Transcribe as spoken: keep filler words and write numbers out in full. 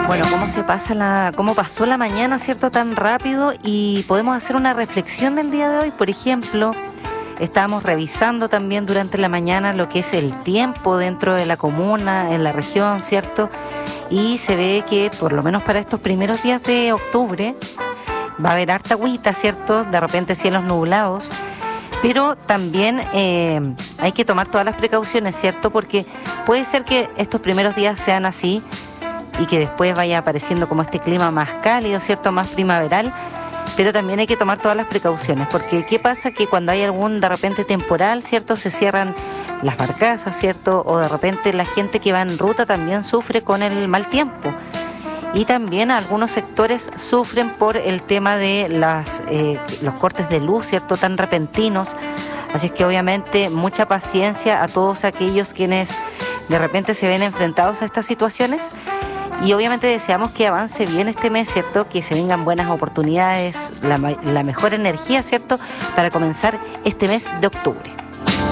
Bueno, cómo se pasa la, cómo pasó la mañana, ¿cierto? Tan rápido, y podemos hacer una reflexión del día de hoy. Por ejemplo, estábamos revisando también durante la mañana lo que es el tiempo dentro de la comuna, en la región, ¿cierto? Y se ve que por lo menos para estos primeros días de octubre va a haber harta agüita, ¿cierto? De repente cielos nublados. Pero también eh, hay que tomar todas las precauciones, ¿cierto? Porque puede ser que estos primeros días sean así y que después vaya apareciendo como este clima más cálido, ¿cierto? Más primaveral, pero también hay que tomar todas las precauciones, porque ¿qué pasa? Que cuando hay algún de repente temporal, ¿cierto? Se cierran las barcazas, ¿cierto? O de repente la gente que va en ruta también sufre con el mal tiempo. Y también algunos sectores sufren por el tema de las, eh, los cortes de luz, ¿cierto? Tan repentinos. Así es que obviamente mucha paciencia a todos aquellos quienes de repente se ven enfrentados a estas situaciones. Y obviamente deseamos que avance bien este mes, ¿cierto? Que se vengan buenas oportunidades, la, la mejor energía, ¿cierto? Para comenzar este mes de octubre.